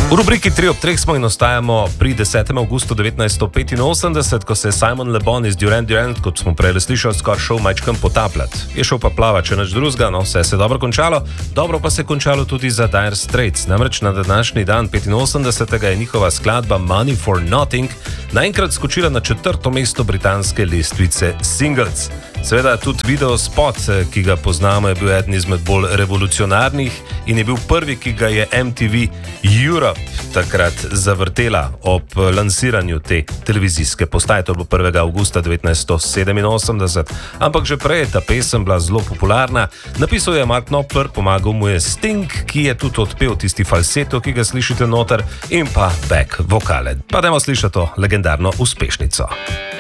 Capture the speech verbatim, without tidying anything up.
V rubriki tri ob treh smo in ostajamo pri desetem avgustu devetnajststo petinosemdeset, ko se je Simon Le Bon iz Duran Duran, kot smo prej slišali, skoraj šel majčkam potapljati. Je šel pa plavati, če nič drugega, no vse se je dobro končalo, dobro pa se je končalo tudi za Dire Straits. Namreč na današnji dan petinosemdesetega je njihova skladba Money for Nothing naenkrat skočila na četrto mesto britanske lestvice singles. Seveda tudi video spot, ki ga poznamo, je bil eden izmed bolj revolucionarnih in je bil prvi, ki ga je M T V Europe takrat zavrtela ob lansiranju te televizijske postaje. To bo prvega avgusta devetnajststo sedeminosemdeset. Ampak že prej je ta pesem bila zelo popularna. Napisal je Mark Knopfler, pomagal mu je Sting, ki je tudi odpel tisti falseto, ki ga slišite noter, in pa back vokale. Pa dajmo slišati to legendarno uspešnico.